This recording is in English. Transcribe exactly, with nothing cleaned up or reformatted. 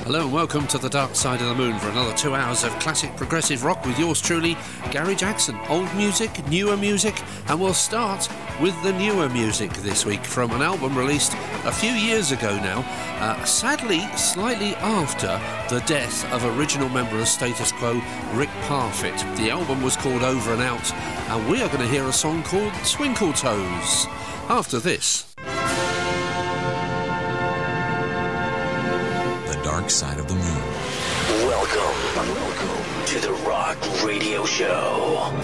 Hello and welcome to the Dark Side of the Moon for another two hours of classic progressive rock with yours truly, Gary Jackson. Old music, newer music, and we'll start with the newer music this week from an album released a few years ago now, uh, sadly slightly after the death of original member of Status Quo, Rick Parfitt. The album was called Over and Out, and we are going to hear a song called Twinkle Toes after this. Dark Side of the Moon. Welcome, welcome to the Rock Radio Show.